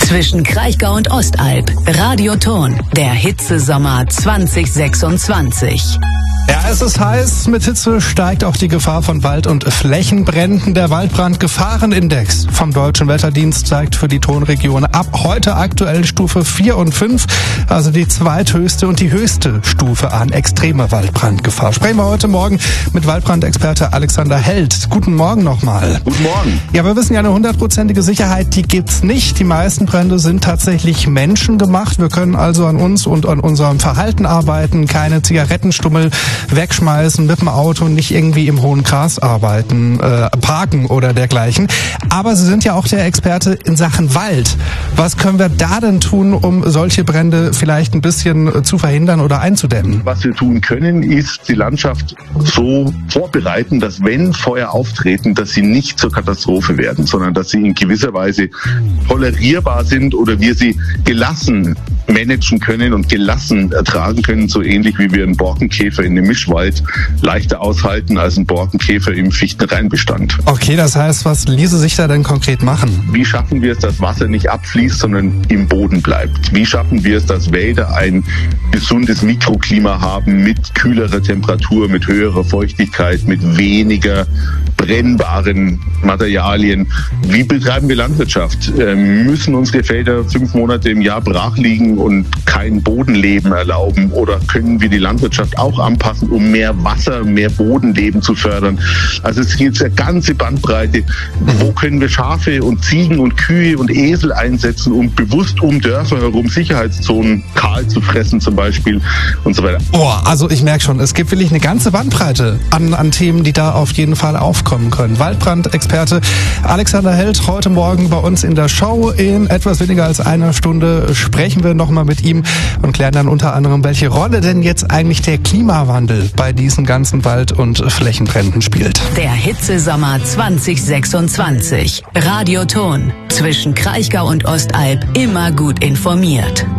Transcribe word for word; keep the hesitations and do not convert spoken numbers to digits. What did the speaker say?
zwischen Kraichgau und Ostalb. Radioton, der Hitzesommer zwanzig sechsundzwanzig. Ja, es ist heiß. Mit Hitze steigt auch die Gefahr von Wald- und Flächenbränden. Der Waldbrandgefahrenindex vom Deutschen Wetterdienst zeigt für die Tonregion ab heute aktuell Stufe vier und fünf, also die zweithöchste und die höchste Stufe an extremer Waldbrandgefahr. Sprechen wir heute Morgen mit Waldbrandexperte Alexander Held. Guten Morgen nochmal. Guten Morgen. Ja, wir wissen ja, eine hundertprozentige Sicherheit, die gibt's nicht. Die meisten Brände sind tatsächlich menschengemacht. Wir können also an uns und an unserem Verhalten arbeiten, keine Zigarettenstummel wegschmeißen, mit dem Auto nicht irgendwie im hohen Gras arbeiten, äh, parken oder dergleichen. Aber Sie sind ja auch der Experte in Sachen Wald. Was können wir da denn tun, um solche Brände vielleicht ein bisschen zu verhindern oder einzudämmen? Was wir tun können, ist die Landschaft so vorbereiten, dass wenn Feuer auftreten, dass sie nicht zur Katastrophe werden, sondern dass sie in gewisser Weise tolerierbar sind oder wir sie gelassen managen können und gelassen ertragen können, so ähnlich wie wir einen Borkenkäfer in einem Mischwald leichter aushalten als einen Borkenkäfer im Fichtenreinbestand. Okay, das heißt, was ließe sich da denn konkret machen? Wie schaffen wir es, dass Wasser nicht abfließt, sondern im Boden bleibt? Wie schaffen wir es, dass Wälder ein gesundes Mikroklima haben mit kühlerer Temperatur, mit höherer Feuchtigkeit, mit weniger brennbaren Materialien? Wie betreiben wir Landwirtschaft? Ähm, müssen unsere Felder fünf Monate im Jahr brach liegen und kein Bodenleben erlauben? Oder können wir die Landwirtschaft auch anpassen, um mehr Wasser, mehr Bodenleben zu fördern? Also es gibt eine ganze Bandbreite. Wo können wir Schafe und Ziegen und Kühe und Esel einsetzen, um bewusst um Dörfer herum Sicherheitszonen kahl zu fressen zum Beispiel und so weiter? Boah, also ich merke schon, es gibt wirklich eine ganze Bandbreite an, an Themen, die da auf jeden Fall aufkommen können. Waldbrandexperte Alexander Held heute Morgen bei uns in der Show. In etwas weniger als einer Stunde sprechen wir nochmal mit ihm und klären dann unter anderem, welche Rolle denn jetzt eigentlich der Klimawandel bei diesen ganzen Wald- und Flächenbränden spielt. Der Hitzesommer zwanzig sechsundzwanzig. Radioton, zwischen Kraichgau und Ostalb immer gut informiert.